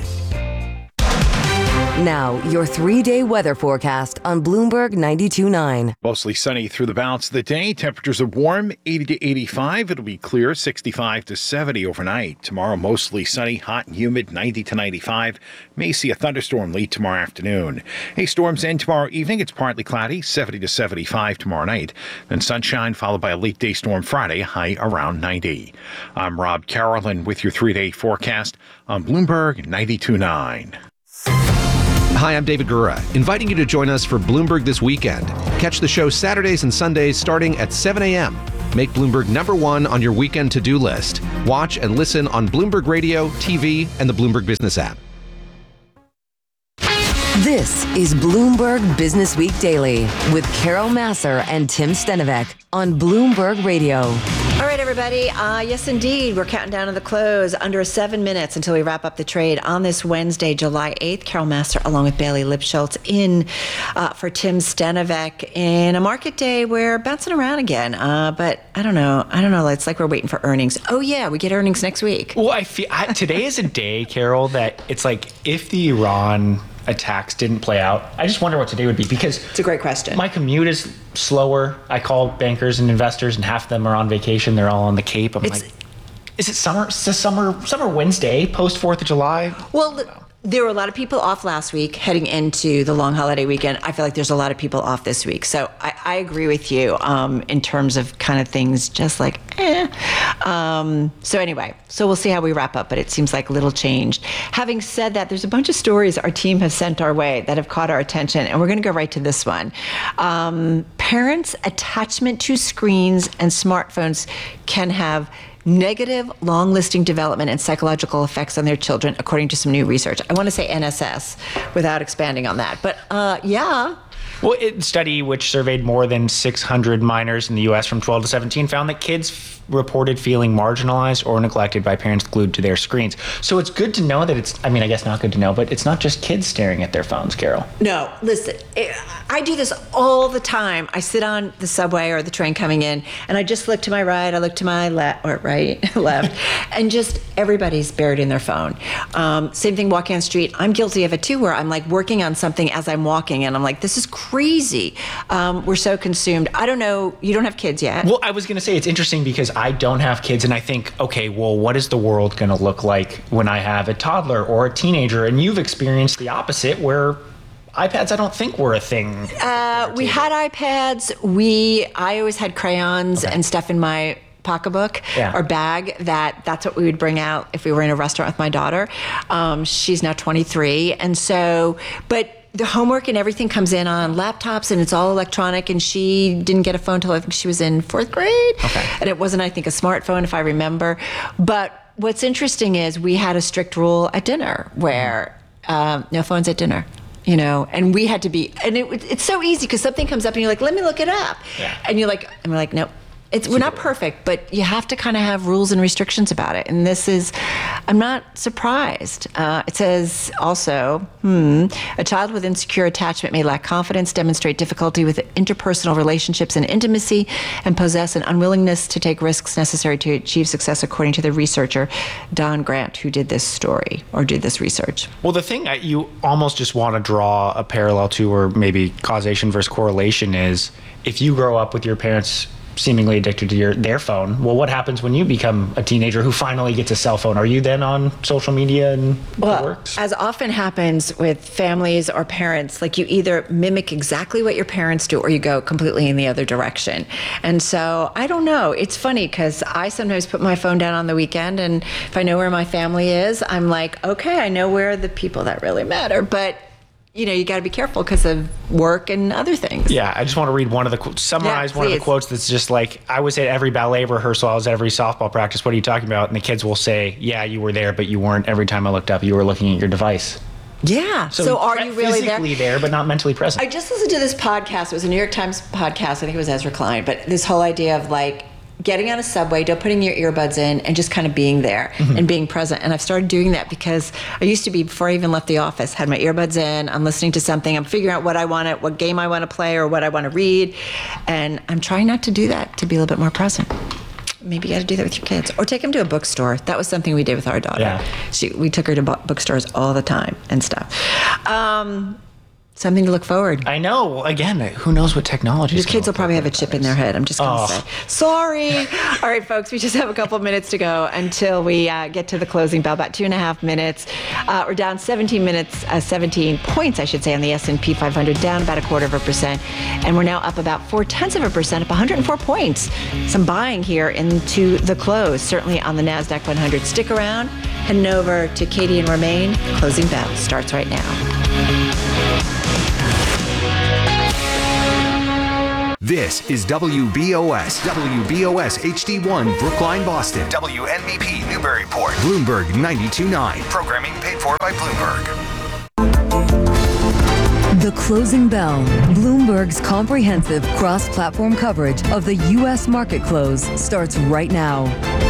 Now, your 3-day weather forecast on Bloomberg 92.9. Mostly sunny through the balance of the day. Temperatures are warm, 80 to 85. It'll be clear, 65 to 70 overnight. Tomorrow, mostly sunny, hot and humid, 90 to 95. May see a thunderstorm late tomorrow afternoon. Hey, storms end tomorrow evening. It's partly cloudy, 70 to 75 tomorrow night. Then sunshine, followed by a late day storm Friday, high around 90. I'm Rob Carolyn with your 3-day forecast on Bloomberg 92.9. Hi, I'm David Gura, inviting you to join us for Bloomberg This Weekend. Catch the show Saturdays and Sundays starting at 7 a.m. Make Bloomberg #1 on your weekend to-do list. Watch and listen on Bloomberg Radio, TV, and the Bloomberg Business app. This is Bloomberg Business Week Daily with Carol Massar and Tim Stenovec on Bloomberg Radio. All right, everybody. Yes, indeed. We're counting down to the close. Under 7 minutes until we wrap up the trade on this Wednesday, July 8th. Carol Massar along with Bailey Lipschultz in for Tim Stenovec in a market day where bouncing around again. But I don't know. It's like we're waiting for earnings. Oh, yeah. We get earnings next week. Well, I feel today is a day, Carol, that it's like if the Iran attacks didn't play out, I just wonder what today would be, because it's a great question. My commute is slower. I call bankers and investors, and half of them are on vacation. They're all on the Cape. I'm like, is it summer? It's a summer Wednesday post 4th of July? Well, there were a lot of people off last week heading into the long holiday weekend. I feel like there's a lot of people off this week. So I agree with you in terms of kind of things just like, So anyway, so we'll see how we wrap up, but it seems like little changed. Having said that, there's a bunch of stories our team has sent our way that have caught our attention, and we're going to go right to this one. Parents' attachment to screens and smartphones can have negative long-listing development and psychological effects on their children, according to some new research. I want to say NSS without expanding on that, but yeah. Well, a study which surveyed more than 600 minors in the U.S. from 12 to 17 found that kids reported feeling marginalized or neglected by parents glued to their screens. So it's good to know that I guess not good to know, but it's not just kids staring at their phones, Carol. No, listen, I do this all the time. I sit on the subway or the train coming in, and I just look to my right, I look to my left, and just everybody's buried in their phone. Same thing walking on the street. I'm guilty of it too, where I'm like working on something as I'm walking, and I'm like, this is crazy. We're so consumed. I don't know, you don't have kids yet. Well, I was going to say it's interesting because I don't have kids, and I think, okay, well, what is the world going to look like when I have a toddler or a teenager? And you've experienced the opposite, where iPads, I don't think were a thing. We had iPads. I always had crayons and stuff in my pocketbook or bag. That's what we would bring out if we were in a restaurant with my daughter. She's now 23, and so, but the homework and everything comes in on laptops, and it's all electronic, and she didn't get a phone until I think she was in 4th grade. Okay. And it wasn't, I think, a smartphone, if I remember. But what's interesting is we had a strict rule at dinner where no phones at dinner. You know, and we had to be, and it's so easy because something comes up and you're like, let me look it up. Yeah. And we're like, nope. We're not perfect, but you have to kind of have rules and restrictions about it. And this is, I'm not surprised. It says also, a child with insecure attachment may lack confidence, demonstrate difficulty with interpersonal relationships and intimacy, and possess an unwillingness to take risks necessary to achieve success, according to the researcher Don Grant, who did this story or did this research. Well, the thing that you almost just want to draw a parallel to, or maybe causation versus correlation, is if you grow up with your parents seemingly addicted to their phone, well, what happens when you become a teenager who finally gets a cell phone? Are you then on social media and it works? As often happens with families or parents, like you either mimic exactly what your parents do or you go completely in the other direction. And so I don't know. It's funny because I sometimes put my phone down on the weekend, and if I know where my family is, I'm like, okay, I know where the people that really matter. But you know, you got to be careful because of work and other things. Yeah, I just want to read one of the one of the quotes that's just like, I was at every ballet rehearsal, I was at every softball practice. What are you talking about? And the kids will say, yeah, you were there, but you weren't. Every time I looked up, you were looking at your device. Yeah. So are you really physically there, but not mentally present? I just listened to this podcast. It was a New York Times podcast. I think it was Ezra Klein. But this whole idea of like getting on a subway, putting your earbuds in, and just kind of being there and being present. And I've started doing that because I used to be, before I even left the office, had my earbuds in, I'm listening to something, I'm figuring out what game I want to play or what I want to read. And I'm trying not to do that, to be a little bit more present. Maybe you got to do that with your kids, or take them to a bookstore. That was something we did with our daughter. Yeah. We took her to bookstores all the time and stuff. Something to look forward. I know. Again, who knows what technology? Your kids will probably have a chip in their head. I'm just going to say. Sorry. All right, folks. We just have a couple of minutes to go until we get to the closing bell. About 2.5 minutes. We're down 17 points, I should say, on the S&P 500, down about 0.25%, and we're now up about 0.4%, up 104 points. Some buying here into the close, certainly on the Nasdaq 100. Stick around. Heading over to Katie and Romaine. Closing bell starts right now. This is WBOS HD1 Brookline, Boston. WNBP Newburyport. Bloomberg 92.9. Programming paid for by Bloomberg. The Closing Bell, Bloomberg's comprehensive cross-platform coverage of the U.S. market close, starts right now.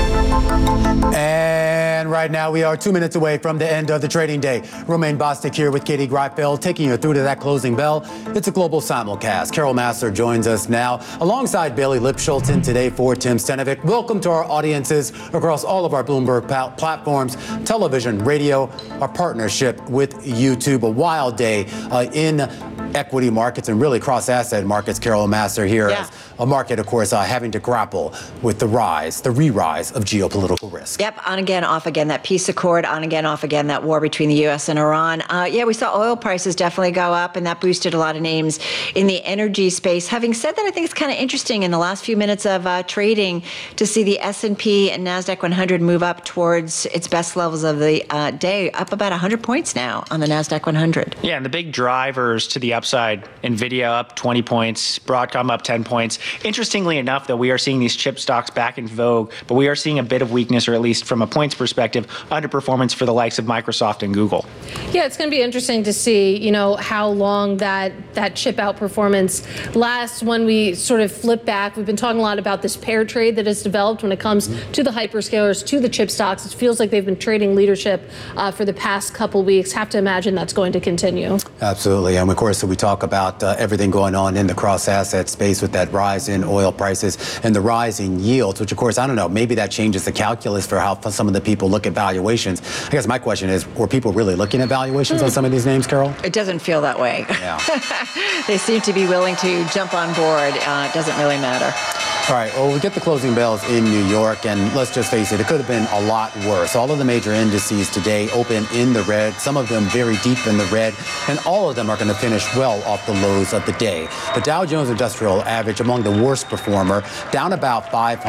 And right now we are 2 minutes away from the end of the trading day. Romaine Bostick here with Katie Greifeld, taking you through to that closing bell. It's a global simulcast. Carol Massar joins us now alongside Bailey Lipschultz in today for Tim Stenovic. Welcome to our audiences across all of our Bloomberg platforms, television, radio, our partnership with YouTube. A wild day in equity markets and really cross-asset markets. Carol Massar here as a market, of course, having to grapple with the re-rise of geopolitical risk. Yep, on again, off again, that peace accord, on again, off again, that war between the U.S. and Iran. We saw oil prices definitely go up, and that boosted a lot of names in the energy space. Having said that, I think it's kind of interesting in the last few minutes of trading to see the S&P and Nasdaq 100 move up towards its best levels of the day, up about 100 points now on the Nasdaq 100. Yeah, and the big drivers to the upside, NVIDIA up 20 points, Broadcom up 10 points. Interestingly enough, though, we are seeing these chip stocks back in vogue, but we are seeing a bit of weakness, or at least from a points perspective, underperformance for the likes of Microsoft and Google. Yeah, it's going to be interesting to see, how long that chip outperformance lasts when we sort of flip back. We've been talking a lot about this pair trade that has developed when it comes to the hyperscalers, to the chip stocks. It feels like they've been trading leadership for the past couple weeks. Have to imagine that's going to continue. Absolutely. And of course, we talk about everything going on in the cross-asset space with that rise in oil prices and the rise in yields, which, of course, I don't know, maybe that changes the calculus for how some of the people look at valuations. I guess my question is, were people really looking at valuations on some of these names, Carol? It doesn't feel that way. Yeah. They seem to be willing to jump on board. It doesn't really matter. All right, well, we get the closing bells in New York, and let's just face it, it could have been a lot worse. All of the major indices today open in the red, some of them very deep in the red, and all of them are going to finish well off the lows of the day. The Dow Jones Industrial Average among the worst performer, down about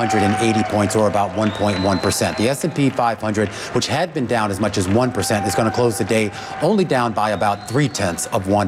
580 points, or about 1.1%. The S&P 500, which had been down as much as 1%, is going to close the day only down by about 0.3%,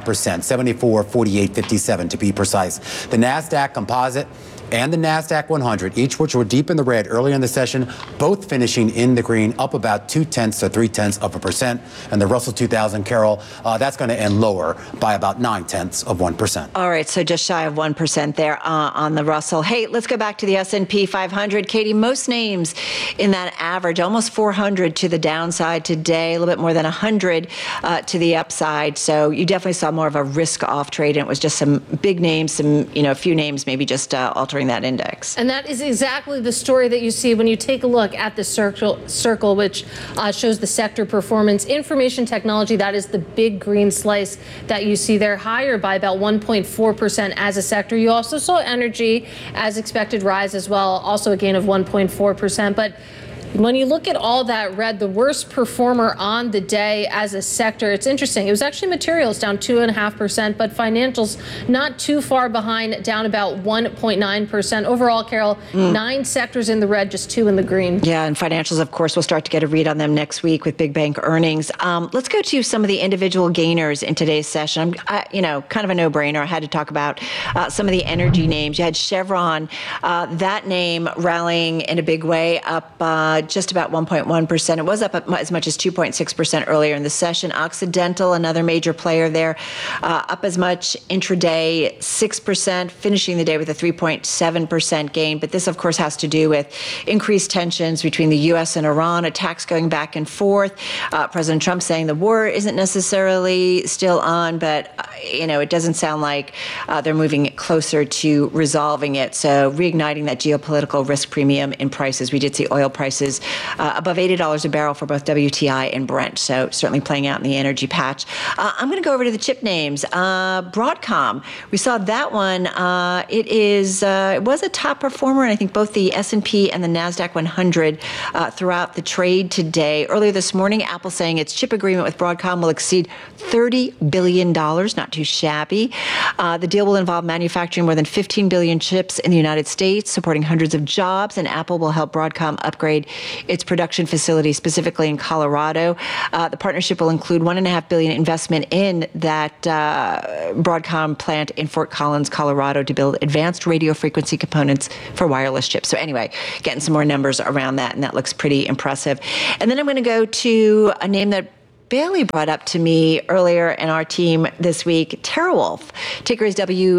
74.4857 to be precise. The Nasdaq Composite and the Nasdaq 100, each which were deep in the red earlier in the session, both finishing in the green, up about 0.2 to 0.3%. And the Russell 2000, Carol, that's going to end lower by about 0.9%. All right, so just shy of 1% there on the Russell. Hey, let's go back to the S&P 500. Katie, most names in that average, almost 400 to the downside today, a little bit more than 100 to the upside. So you definitely saw more of a risk-off trade, and it was just some big names, some, a few names maybe just altering that index. And that is exactly the story that you see when you take a look at the circle, which shows the sector performance. Information technology, that is the big green slice that you see there, higher by about 1.4% as a sector. You also saw energy, as expected, rise as well, also a gain of 1.4%. But when you look at all that red, the worst performer on the day as a sector, it's interesting. It was actually materials down 2.5%, but financials not too far behind, down about 1.9%. Overall, Carol, 9 sectors in the red, just 2 in the green. Yeah, and financials, of course, we'll start to get a read on them next week with big bank earnings. Let's go to some of the individual gainers in today's session. Kind of a no-brainer. I had to talk about some of the energy names. You had Chevron, that name rallying in a big way, up just about 1.1%. It was up as much as 2.6% earlier in the session. Occidental, another major player there, up as much intraday, 6%, finishing the day with a 3.7% gain. But this, of course, has to do with increased tensions between the U.S. and Iran, attacks going back and forth. President Trump saying the war isn't necessarily still on, but, it doesn't sound like they're moving it closer to resolving it. So reigniting that geopolitical risk premium in prices. We did see oil prices above $80 a barrel for both WTI and Brent. So certainly playing out in the energy patch. I'm going to go over to the chip names. Broadcom, we saw that one. It was a top performer, and I think both the S&P and the NASDAQ 100 throughout the trade today. Earlier this morning, Apple saying its chip agreement with Broadcom will exceed $30 billion, not too shabby. The deal will involve manufacturing more than 15 billion chips in the United States, supporting hundreds of jobs, and Apple will help Broadcom upgrade its production facility, specifically in Colorado. The partnership will include $1.5 billion investment in that Broadcom plant in Fort Collins, Colorado, to build advanced radio frequency components for wireless chips. So anyway, getting some more numbers around that, and that looks pretty impressive. And then I'm going to go to a name that Bailey brought up to me earlier in our team this week, TeraWulf. Ticker is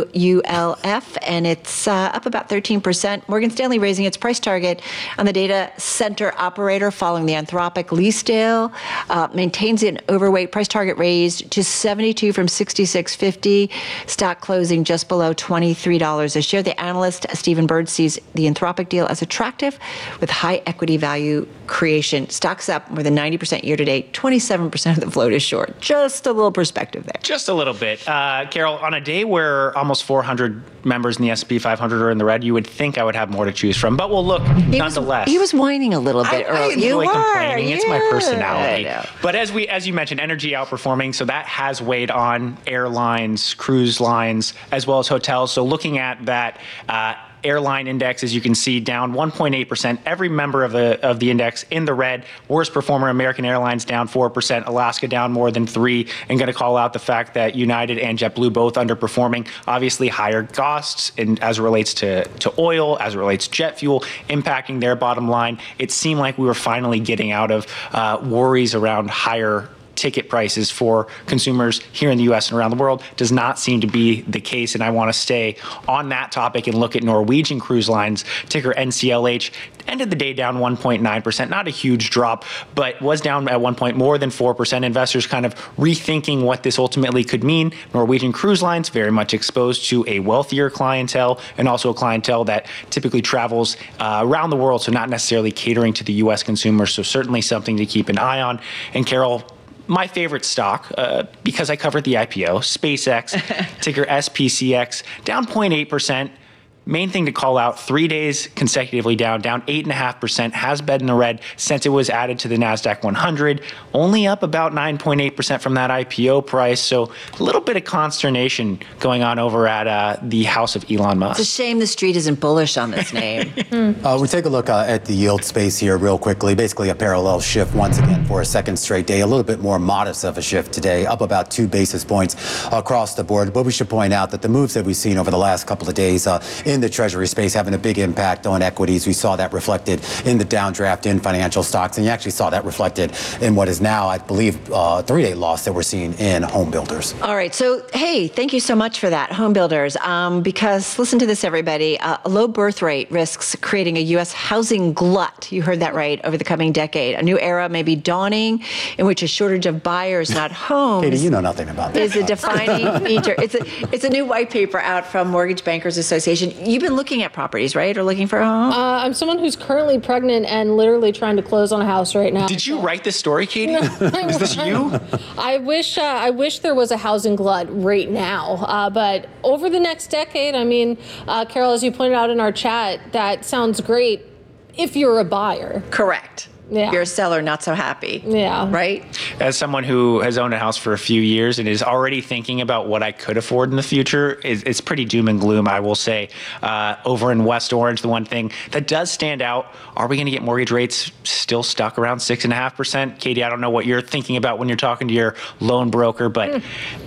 WULF, and it's up about 13%. Morgan Stanley raising its price target on the data center operator following the Anthropic lease deal. Maintains an overweight price target raised to 72 from 66.50. Stock closing just below $23 a share. The analyst, Stephen Bird, sees the Anthropic deal as attractive with high equity value creation. Stock's up more than 90% year to date, 27% of the float is short. Just a little perspective there. Just a little bit. Carol, on a day where almost 400 members in the S&P 500 are in the red, you would think I would have more to choose from. But we'll look, nonetheless. He was whining a little bit earlier. I enjoy complaining. It's my personality. I know. But as you mentioned, energy outperforming, so that has weighed on airlines, cruise lines, as well as hotels. So looking at that airline index, as you can see, down 1.8%. Every member of the index in the red. Worst performer, American Airlines, down 4%. Alaska down more than 3%. And going to call out the fact that United and JetBlue both underperforming. Obviously, higher costs as it relates to oil, as it relates to jet fuel, impacting their bottom line. It seemed like we were finally getting out of worries around higher ticket prices for consumers here in the U.S. and around the world. Does not seem to be the case, and I want to stay on that topic and look at Norwegian Cruise Lines, ticker NCLH. Ended the day down 1.9%, not a huge drop, but was down at one point more than 4%. Investors kind of rethinking what this ultimately could mean. Norwegian Cruise Lines very much exposed to a wealthier clientele, and also a clientele that typically travels around the world, so not necessarily catering to the U.S. consumers. So certainly something to keep an eye on. And Carol, my favorite stock, because I covered the IPO, SpaceX, ticker SPCX, down 0.8%. Main thing to call out, 3 days consecutively down 8.5%, has been in the red since it was added to the NASDAQ 100, only up about 9.8% from that IPO price. So a little bit of consternation going on over at the house of Elon Musk. It's a shame the street isn't bullish on this name. We take a look at the yield space here real quickly. Basically a parallel shift once again for a second straight day. A little bit more modest of a shift today, up about 2 basis points across the board. But we should point out that the moves that we've seen over the last couple of days in the Treasury space having a big impact on equities. We saw that reflected in the downdraft in financial stocks, and you actually saw that reflected in what is now, I believe, a 3-day loss that we're seeing in home builders. All right. So, hey, thank you so much for that, home builders. Because listen to this, everybody. A low birth rate risks creating a U.S. housing glut. You heard that right. Over the coming decade, a new era may be dawning in which a shortage of buyers, not homes, Katie, you know nothing about that. Is a defining feature. It's a new white paper out from Mortgage Bankers Association. You've been looking at properties, right? Or looking for a home? I'm someone who's currently pregnant and literally trying to close on a house right now. Did you write this story, Katie? Is this you? I wish there was a housing glut right now. But over the next decade, I mean, Carol, as you pointed out in our chat, that sounds great if you're a buyer. Correct. Yeah. You're a seller, not so happy. Yeah. Right? As someone who has owned a house for a few years and is already thinking about what I could afford in the future, it's pretty doom and gloom, I will say. Over in West Orange, the one thing that does stand out, are we going to get mortgage rates still stuck around 6.5%? Katie, I don't know what you're thinking about when you're talking to your loan broker, but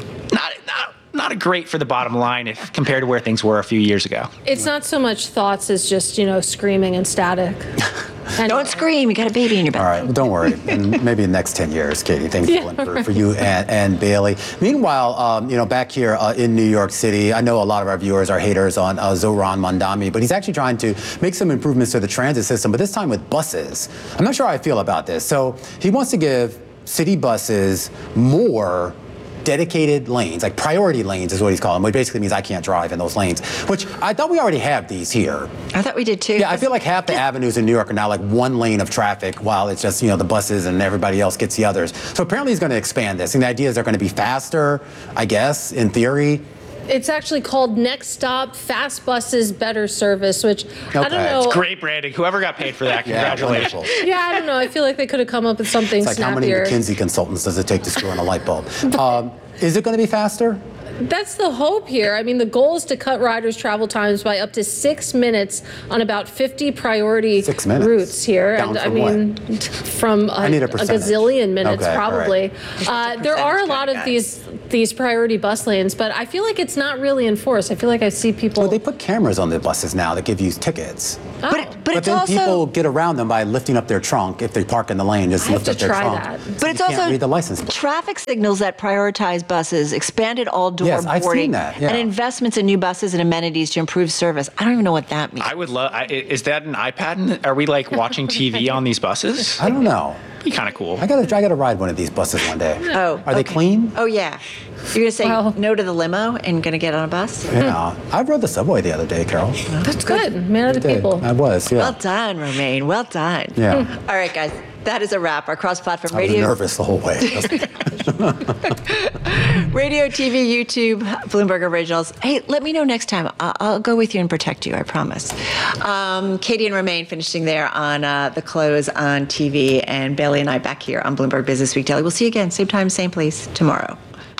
not great for the bottom line if compared to where things were a few years ago. It's not so much thoughts as just, screaming and static. Don't scream. You got a baby in your belly. All right, well, don't worry. In maybe in the next 10 years, Katie, things will improve for you and Bailey. Meanwhile, back here in New York City, I know a lot of our viewers are haters on Zohran Mamdani, but he's actually trying to make some improvements to the transit system, but this time with buses. I'm not sure how I feel about this. So he wants to give city buses more dedicated lanes, like priority lanes is what he's calling them, which basically means I can't drive in those lanes, which I thought we already have these here. I thought we did too. Yeah, I feel like half the avenues in New York are now like one lane of traffic while it's just, the buses and everybody else gets the others. So apparently he's going to expand this. And the idea is they're going to be faster, I guess, in theory. It's actually called Next Stop Fast Buses Better Service, which I don't know. It's great branding. Whoever got paid for that, congratulations. Yeah, I don't know. I feel like they could have come up with something It's like snappier. how many McKinsey consultants does it take to screw in a light bulb? Is it going to be faster? That's the hope here. I mean, the goal is to cut riders' travel times by up to 6 minutes on about 50 priority routes here. Down and from I mean, from I need a gazillion minutes, Okay, probably. all There are a lot of these priority bus lanes, but I feel like it's not really enforced. I feel like I see people. Well, they put cameras on the buses now that give you tickets. But it's then also- people get around them by lifting up their trunk if they park in the lane. Just I lift have up to their try trunk. that. So But it's you can't also read the license plate. traffic signals that prioritize buses, expanded all-door Yes, I've seen boarding, that, yeah. and investments in new buses and amenities to improve service. I don't even know what that means. I would love. Is that an iPad? Are we like watching TV on these buses? I don't know. Be kind of cool. I gotta ride one of these buses one day. Oh, Are they clean? Oh yeah. You're gonna say no to the limo and gonna get on a bus? Yeah. I rode the subway the other day, Carol. That's good. Man of the Did. people. I was, yeah. Well done, Romaine. Well done. Yeah. All right, guys. That is a wrap. Our cross-platform I was radio. nervous the whole way. Radio, TV, YouTube, Bloomberg Originals. Hey, let me know next time. I'll go with you and protect you, I promise. Katie and Romaine finishing there on the close on TV, and Bailey and I back here on Bloomberg Business Week Daily. We'll see you again, same time, same place, tomorrow.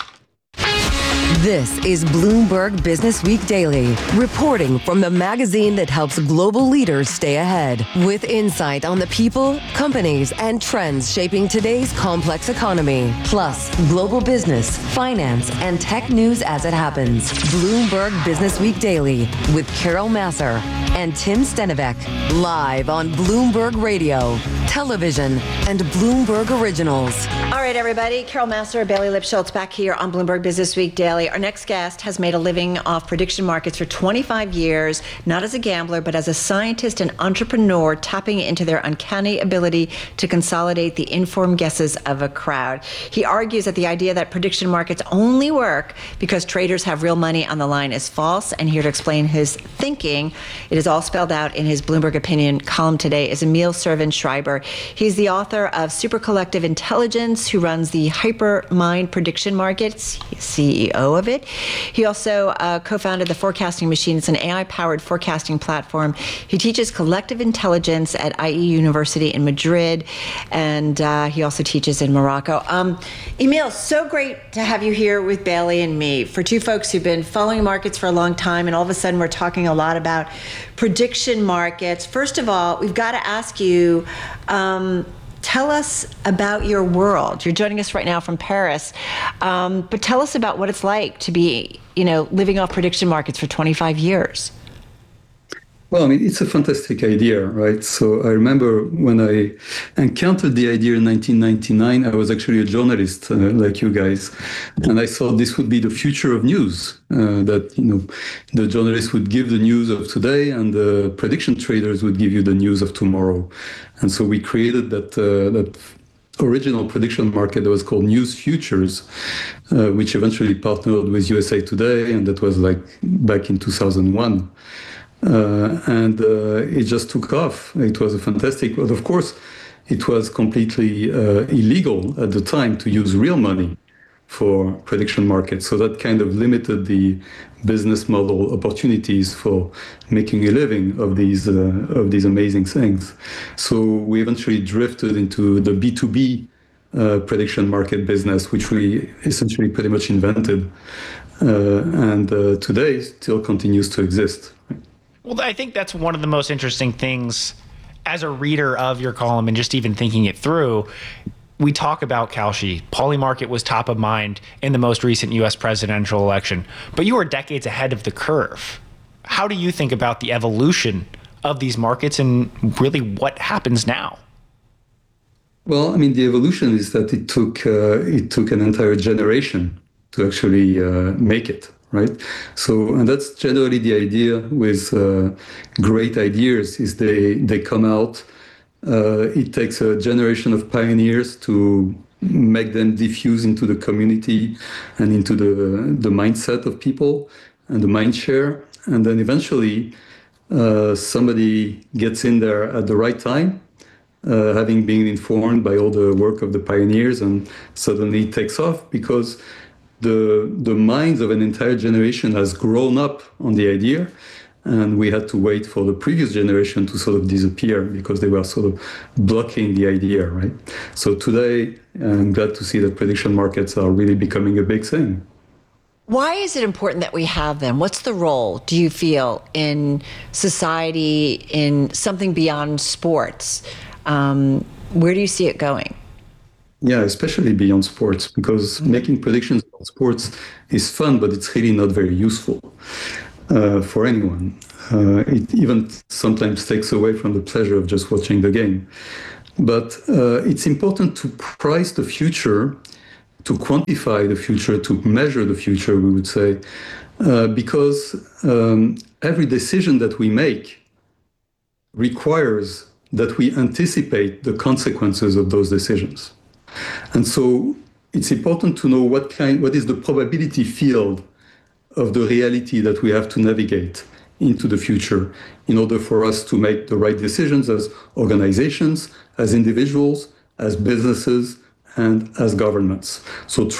This is Bloomberg Business Week Daily, reporting from the magazine that helps global leaders stay ahead, with insight on the people, companies, and trends shaping today's complex economy, plus global business, finance, and tech news as it happens. Bloomberg Business Week Daily with Carol Masser and Tim Stenivek, live on Bloomberg Radio, television, and Bloomberg Originals. All right, everybody. Carol Masser, Bailey Lipschultz back here on Bloomberg Business Week Daily. Our next guest has made a living off prediction markets for 25 years, not as a gambler, but as a scientist and entrepreneur, tapping into their uncanny ability to consolidate the informed guesses of a crowd. He argues that the idea that prediction markets only work because traders have real money on the line is false, and here to explain his thinking, it is all spelled out in his Bloomberg Opinion column today, is Emil Servan-Schreiber. He's the author of Super Collective Intelligence, who runs the Hypermind Prediction Markets. He's CEO of it. He also co-founded the Forecasting Machine. It's an AI-powered forecasting platform. He teaches collective intelligence at IE University in Madrid, and he also teaches in Morocco. Emil, so great to have you here with Bailey and me. For two folks who've been following markets for a long time, and all of a sudden we're talking a lot about prediction markets. First of all, we've got to ask you, tell us about your world. You're joining us right now from Paris, but tell us about what it's like to be, living off prediction markets for 25 years. Well, I mean, it's a fantastic idea, right? So I remember when I encountered the idea in 1999, I was actually a journalist like you guys, and I thought this would be the future of news, that, the journalists would give the news of today and the prediction traders would give you the news of tomorrow. And so we created that original prediction market that was called News Futures, which eventually partnered with USA Today, and that was like back in 2001. And it just took off. It was a fantastic, but of course, it was completely illegal at the time to use real money for prediction markets. So that kind of limited the business model opportunities for making a living of these amazing things. So we eventually drifted into the B2B prediction market business, which we essentially pretty much invented, and today still continues to exist. Well, I think that's one of the most interesting things as a reader of your column and just even thinking it through. We talk about Kalshi. Polymarket was top of mind in the most recent U.S. presidential election, but you were decades ahead of the curve. How do you think about the evolution of these markets and really what happens now? Well, I mean, the evolution is that it took an entire generation to actually make it, right? So, and that's generally the idea with great ideas is they come out. It takes a generation of pioneers to make them diffuse into the community and into the mindset of people and the mind share. And then eventually somebody gets in there at the right time, having been informed by all the work of the pioneers, and suddenly it takes off because the minds of an entire generation has grown up on the idea, and we had to wait for the previous generation to sort of disappear because they were sort of blocking the idea, right? So today, I'm glad to see that prediction markets are really becoming a big thing. Why is it important that we have them? What's the role, do you feel, in society, in something beyond sports? Where do you see it going? Yeah, especially beyond sports, because making predictions about sports is fun, but it's really not very useful for anyone. It even sometimes takes away from the pleasure of just watching the game. But it's important to price the future, to quantify the future, to measure the future, we would say, because every decision that we make requires that we anticipate the consequences of those decisions. And so it's important to know what is the probability field of the reality that we have to navigate into the future in order for us to make the right decisions as organizations, as individuals, as businesses, and as governments. So